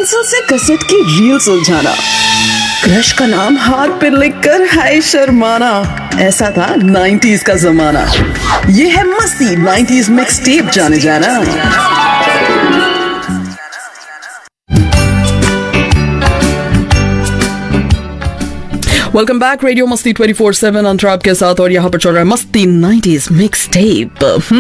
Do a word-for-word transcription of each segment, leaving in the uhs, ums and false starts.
Pencil से cassette की reel सुलझाना, क्रश का नाम हाथ पे लिखकर हाय शर्माना, ऐसा था नाइंटीज़ का जमाना। ये है मस्ती नाइंटीज़ मिक्स टेप जाने जाना। वेलकम बैक, रेडियो मस्ती ट्वेंटी फोर सेवन अंतरा आपके साथ, और यहाँ पर चल रहा है मस्ती नाइंटीज़ मिक्स टेप।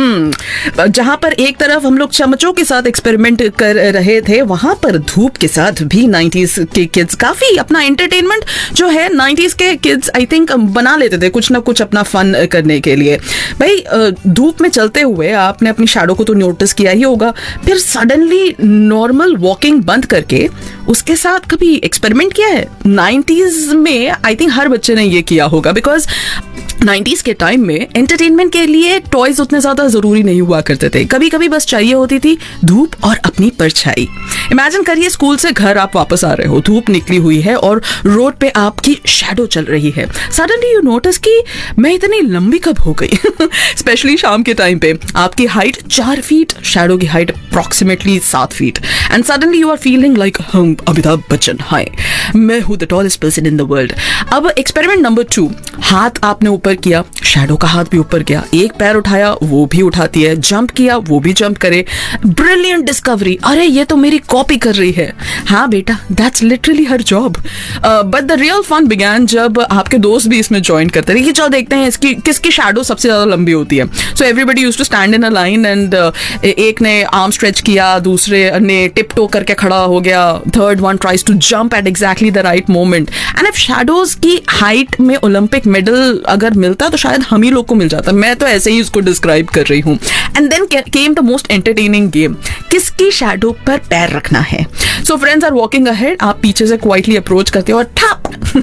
हम्म जहाँ पर एक तरफ हम लोग चमचों के साथ एक्सपेरिमेंट कर रहे थे, वहां पर धूप के साथ भी नाइंटीज़ के किड्स काफी अपना एंटरटेनमेंट जो है नाइंटीज़ के किड्स आई थिंक बना लेते थे कुछ ना कुछ अपना फन करने के लिए। भाई धूप में चलते हुए आपने अपनी शैडो को तो नोटिस किया ही होगा, फिर सडनली नॉर्मल वॉकिंग बंद करके उसके साथ कभी एक्सपेरिमेंट किया है? नाइंटीज़ में आई थिंक हर बच्चे ने ये किया होगा, बिकॉज नाइंटीज़ के टाइम में एंटरटेनमेंट के लिए टॉयज उतने ज्यादा जरूरी नहीं हुआ करते थे। कभी कभी बस चाहिए होती थी धूप और अपनी परछाई। इमेजिन करिए स्कूल से घर आप वापस आ रहे हो, धूप निकली हुई है और रोड पे आपकी शैडो चल रही है। सडनली यू नोटिस कि मैं इतनी लंबी कब हो गई स्पेशली शाम के टाइम पे। आपकी हाइट चार फीट, शैडो की हाइट अप्रोक्सीमेटली सात feet, and suddenly you are feeling like हम अमिताभ बच्चन, हाय मैं हूँ the tallest person in the world. अब एक्सपेरिमेंट नंबर टू, हाथ आपने ऊपर किया, शैडो का हाथ भी ऊपर गया, एक पैर उठाया वो भी उठाती है, जंप किया वो भी जंप करे। ब्रिलियंट डिस्कवरी, अरे ये तो मेरी कॉपी कर रही है। हाँ बेटा, that's literally her job. But the real fun began जब आपके दोस्त भी इसमें ज्वाइन करते रहे कि चलो देखते हैं इसकी किसकी शैडो सबसे ज्यादा लंबी होती है। So everybody used to stand in a line and एक ने आर्म स्ट्रेच किया, दूसरे ने टिपटो करके खड़ा हो गया, third one tries to jump at exactly the right moment. And if shadows की हाइट में ओलंपिक मेडल अगर मिलता तो शायद हम ही लोग को मिल जाता। मैं तो ऐसे ही उसको डिस्क्राइब कर रही हूँ। And then came the most entertaining game, किसकी शैडो पर पैर रखना है। So friends are walking ahead, आप पीछे से क्वाइटली अप्रोच करते हो और ठप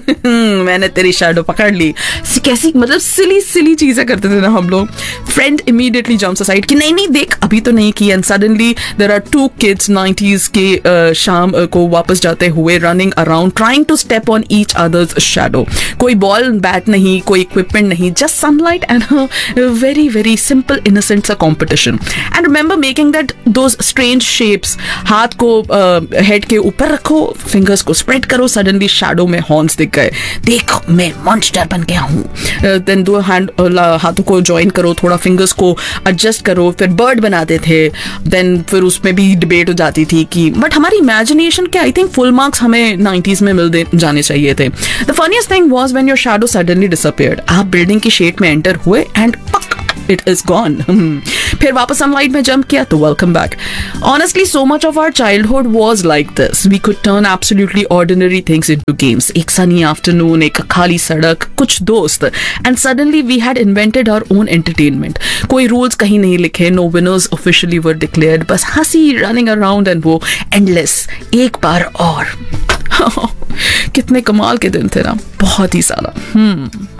मैंने तेरी शैडो पकड़ ली। कैसी मतलब सिली सिली चीजें करते थे ना हम लोग। फ्रेंड इमीडिएटली जंप्स असाइड कि नहीं नहीं देख अभी तो नहीं की। And suddenly there are to kids nineties के uh, शाम uh, को वापस जाते हुए running around trying to step on each others shadow. कोई बॉल बैट नहीं, कोई इक्विपमेंट नहीं, just sunlight and very very simple innocent सा competition. And remember making that those strange shapes. हाथ को हेड uh, के ऊपर रखो, फिंगर्स को स्प्रेड करो, सडनली शैडो में हॉर्न्स दिख गए, देखो मैं मॉन्स्टर बन गया हूँ। देन दो हैंड हाथों को ज्वाइन करो, थोड़ा फिंगर्स को एडजस्ट करो, फिर बर्ड बनाते थे। देन फिर उसमें भी डिबेट हो जाती थी कि बट हमारी इमेजिनेशन के आई थिंक फुल मार्क्स हमें नाइंटीज़ में मिल जाने चाहिए थे। The funniest thing was when your shadow suddenly disappeared. आप बिल्डिंग की शेड में एंटर हुए एंड पक इट इज गॉन। फिर वापस सनलाइट में जंप किया तो welcome back. Honestly so much of our childhood was like this. We could turn absolutely ordinary things into games. एक सनी आफ्टरनून, एक खाली सड़क, कुछ दोस्त, and suddenly we had invented our own entertainment. कोई रूल्स कहीं नहीं लिखे, नो विनर्स ऑफिशियली वर डिक्लेयर्ड, बस हंसी, रनिंग अराउंड एंड वो एंडलेस एक बार और। कितने कमाल के दिन थे ना, बहुत ही सारा। हम्म